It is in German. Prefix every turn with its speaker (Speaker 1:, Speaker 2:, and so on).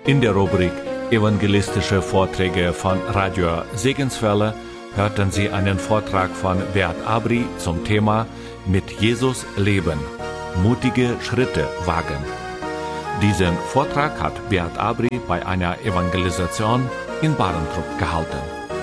Speaker 1: In der Rubrik Evangelistische Vorträge von Radio Segenswelle hörten Sie einen Vortrag von Beat Abri zum Thema Mit Jesus leben. Mutige Schritte wagen. Diesen Vortrag hat Beat Abri bei einer Evangelisation in Barentrup gehalten.